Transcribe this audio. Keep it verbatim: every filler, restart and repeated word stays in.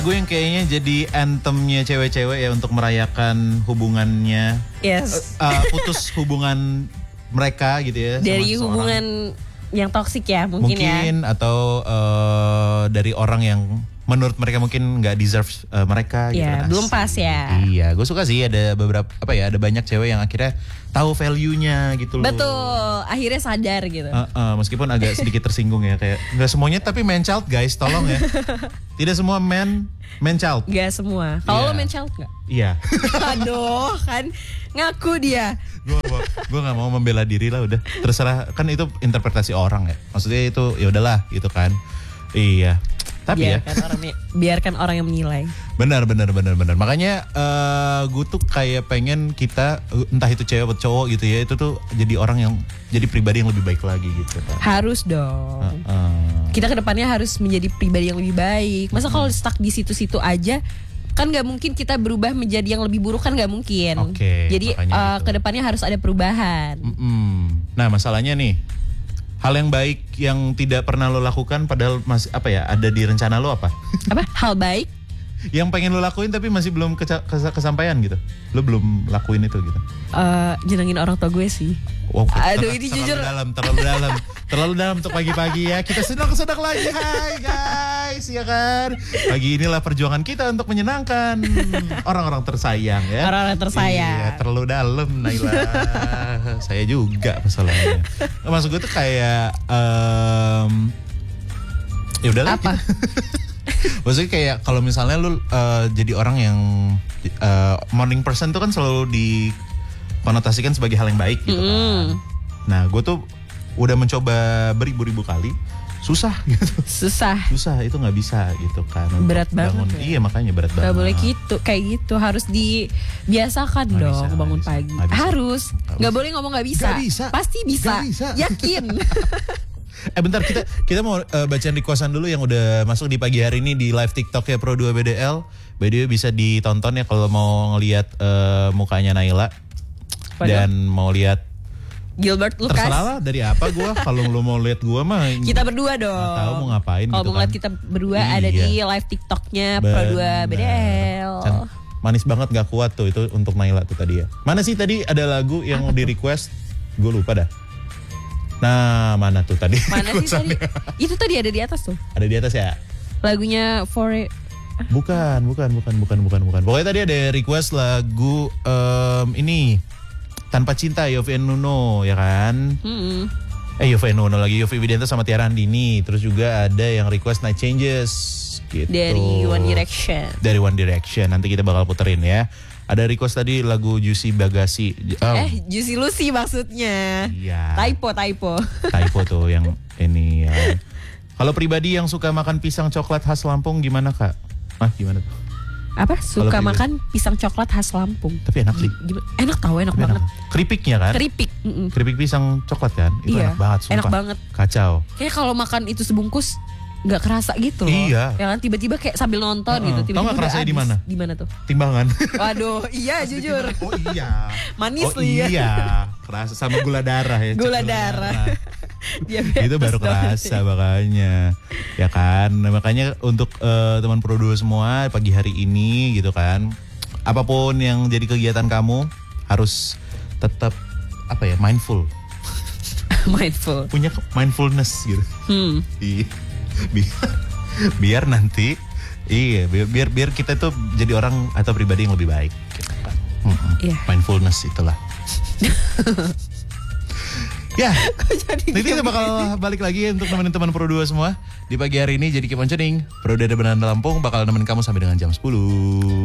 Gue yang kayaknya jadi anthemnya cewek-cewek ya untuk merayakan hubungannya. Yes. Uh, uh, putus hubungan mereka gitu ya. Dari sama hubungan yang toksik ya mungkin, mungkin ya. Mungkin atau uh, dari orang yang menurut mereka mungkin nggak deserve uh, mereka gitu. Ya, kan. belum pas ya. Iya, gue suka sih ada beberapa apa ya, ada banyak cewek yang akhirnya tahu value-nya gitu loh. Betul, akhirnya sadar gitu. Uh, uh, meskipun agak sedikit tersinggung ya, kayak nggak semuanya tapi man child guys, tolong ya. Tidak semua man man child. Gak semua. Kalau Iya. lo man child gak? Iya. Aduh, kan ngaku dia. gue gue nggak mau membela diri lah, udah terserah, kan itu interpretasi orang ya. Maksudnya itu ya udahlah gitu kan. Iya. Tapi biarkan ya. orang biarkan orang yang menilai. Benar benar benar benar. Makanya uh, gue tuh kayak pengen kita entah itu cewek atau cowok gitu ya, itu tuh jadi orang yang jadi pribadi yang lebih baik lagi gitu kan. Harus dong. Uh, uh. Kita kedepannya harus menjadi pribadi yang lebih baik. Masa Hmm. kalau stuck di situ-situ aja, kan nggak mungkin kita berubah menjadi yang lebih buruk, kan nggak mungkin. Oke, Jadi makanya uh, gitu. kedepannya harus ada perubahan. Mm-mm. Nah masalahnya nih, hal yang baik yang tidak pernah lo lakukan padahal masih apa ya, ada di rencana lo apa? Apa hal baik? Yang pengen lo lakuin tapi masih belum keca- kes- kesampaian gitu. Lo belum lakuin itu gitu. Uh, jenengin orang tua gue sih. Wow, Aduh, ter- ini terlalu jujur. dalam, terlalu dalam, terlalu dalam untuk pagi-pagi ya. Kita senang-senang lagi, hai guys, ya kan. Pagi inilah perjuangan kita untuk menyenangkan orang-orang tersayang ya. Orang-orang tersayang. Iya, terlalu dalam, Naila. Saya juga masalahnya. Maksud gue tuh kayak, um, ya udahlah. Apa? Maksudnya kayak kalau misalnya lu uh, jadi orang yang uh, morning person tuh kan selalu dikonotasikan sebagai hal yang baik gitu kan. Mm. Nah gue tuh udah mencoba beribu-ribu kali, susah gitu. Susah. Susah, itu nggak bisa gitu kan. untuk Berat banget bangun. ya. Iya makanya berat banget. Gak boleh gitu, kayak gitu harus dibiasakan Nggak dong bisa, nggak bangun bisa. pagi. Nggak bisa. Harus, Nggak nggak bisa. boleh ngomong nggak bisa. Nggak bisa. Pasti bisa. Nggak bisa. Yakin. Eh bentar, kita kita mau uh, bacain requestan dulu yang udah masuk di pagi hari ini di live TikTok ya Pro dua B D L. By the way bisa ditonton ya kalau mau ngelihat uh, mukanya Naila. Waduh. Dan mau lihat, Gilbert Lucas. terserah lah dari apa gue. Kalau lu mau lihat gue mah Kita berdua dong. nggak tahu mau ngapain Kalau gitu mau ngeliat kan. kita berdua Iya. ada di live TikToknya Pro dua B D L. Can- manis banget gak kuat tuh itu untuk Naila tuh tadi ya. Mana sih tadi ada lagu yang di request? Gue lupa dah. Nah mana tuh tadi? Mana sih tadi? requestannya? Itu tadi ada di atas tuh. Ada di atas ya? Lagunya For Bukan, bukan, bukan, bukan, bukan, bukan. Pokoknya tadi ada request lagu em, ini Tanpa Cinta Yovie and Nuno ya kan? Hmm. Eh Yovie and Nuno lagi, Yovie Widianto sama Tiara Andini. Terus juga ada yang request Night Changes gitu. Dari One Direction. Dari One Direction. Nanti kita bakal puterin ya. Ada request tadi lagu Juicy Bagasi. Oh, Eh, Juicy Lucy maksudnya. iya. Typo, typo. Typo tuh yang ini ya. Kalau pribadi yang suka makan pisang coklat khas Lampung gimana kak? Ah gimana tuh? Apa? Suka Kalau makan pisang coklat khas Lampung. Tapi enak sih. Gimana? Enak tahu, enak Tapi banget. enak. Keripiknya kan? Keripik. Mm-mm. Keripik pisang coklat kan? Itu Iya, enak banget sumpah. enak banget. Kacau. Kayak kalau makan itu sebungkus nggak kerasa gitu loh. Iya. Ya kan tiba-tiba kayak sambil nonton Uh-uh. gitu. Tau Tiba-tiba nggak udah kerasanya di habis. mana? Di mana tuh? Timbangan. Waduh, iya jujur. Oh iya. Manis Oh nih ya. iya. Kerasa sama gula darah ya. cek Gula darah. Diabetes Itu baru dong. kerasa makanya. Ya kan. Nah, makanya untuk eh, teman Pro dua semua pagi hari ini gitu kan. Apapun yang jadi kegiatan kamu harus tetap apa ya, mindful. Mindful. Punya ke- mindfulness gitu. Hmm. Iya. Biar, biar nanti iya biar, biar biar kita tuh jadi orang atau pribadi yang lebih baik gitu kan. Mm-mm. Iya. Mindfulness itulah. Ya, Jadi nanti kita bakal balik lagi untuk nemenin teman Pro dua semua di pagi hari ini. Jadi keep on tuning. Pro dua Beneran Lampung bakal nemenin kamu sampai dengan jam sepuluh.